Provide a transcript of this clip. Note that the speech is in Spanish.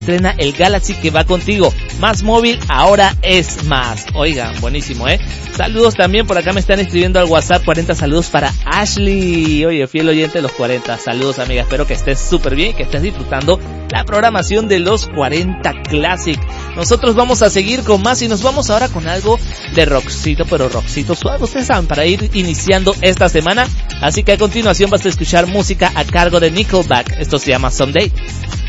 estrena el Galaxy que va contigo. Más móvil, ahora es más. Oigan, buenísimo, Saludos también, por acá me están escribiendo al WhatsApp, 40 saludos para Ashley. Oye, fiel oyente de los 40. Saludos, amiga, espero que estés súper bien y que estés disfrutando la programación de los 40 Classic. Nosotros vamos a seguir con más y nos vamos ahora con algo de rockcito, pero rockcito suave, ustedes saben, para ir iniciando esta semana. Así que a continuación vas a escuchar música a cargo de Nickelback. Esto se llama Someday.